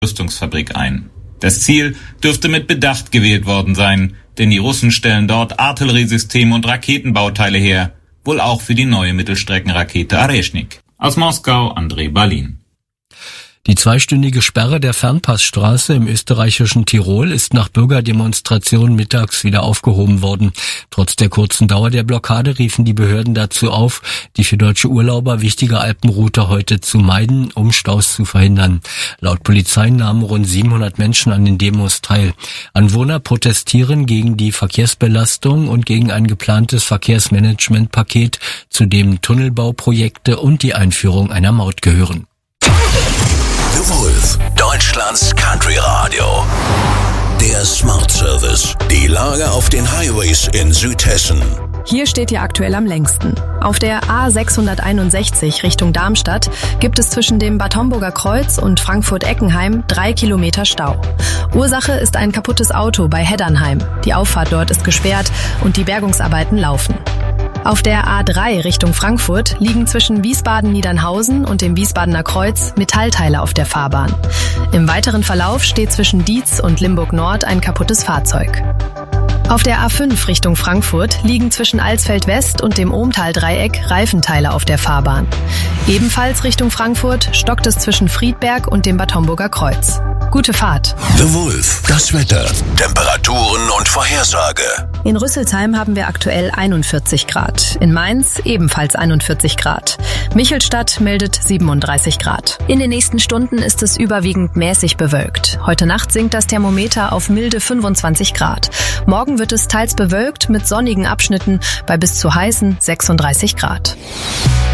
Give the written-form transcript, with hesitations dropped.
Rüstungsfabrik ein. Das Ziel dürfte mit Bedacht gewählt worden sein, denn die Russen stellen dort Artilleriesysteme und Raketenbauteile her, wohl auch für die neue Mittelstreckenrakete Areshnik. Aus Moskau, André Balin. Die zweistündige Sperre der Fernpassstraße im österreichischen Tirol ist nach Bürgerdemonstrationen mittags wieder aufgehoben worden. Trotz der kurzen Dauer der Blockade riefen die Behörden dazu auf, die für deutsche Urlauber wichtige Alpenroute heute zu meiden, um Staus zu verhindern. Laut Polizei nahmen rund 700 Menschen an den Demos teil. Anwohner protestieren gegen die Verkehrsbelastung und gegen ein geplantes Verkehrsmanagementpaket, zu dem Tunnelbauprojekte und die Einführung einer Maut gehören. The Wolf, Deutschlands Country Radio. Der Smart Service. Die Lage auf den Highways in Südhessen. Hier steht ihr aktuell am längsten. Auf der A661 Richtung Darmstadt gibt es zwischen dem Bad Homburger Kreuz und Frankfurt-Eckenheim 3 Kilometer Stau. Ursache ist ein kaputtes Auto bei Heddernheim. Die Auffahrt dort ist gesperrt und die Bergungsarbeiten laufen. Auf der A3 Richtung Frankfurt liegen zwischen Wiesbaden-Niedernhausen und dem Wiesbadener Kreuz Metallteile auf der Fahrbahn. Im weiteren Verlauf steht zwischen Dietz und Limburg-Nord ein kaputtes Fahrzeug. Auf der A5 Richtung Frankfurt liegen zwischen Alsfeld-West und dem Ohmtal-Dreieck Reifenteile auf der Fahrbahn. Ebenfalls Richtung Frankfurt stockt es zwischen Friedberg und dem Bad Homburger Kreuz. Gute Fahrt. The Wolf, das Wetter, Temperaturen und Vorhersage. In Rüsselsheim haben wir aktuell 41 Grad. In Mainz ebenfalls 41 Grad. Michelstadt meldet 37 Grad. In den nächsten Stunden ist es überwiegend mäßig bewölkt. Heute Nacht sinkt das Thermometer auf milde 25 Grad. Morgen wird es teils bewölkt mit sonnigen Abschnitten bei bis zu heißen 36 Grad.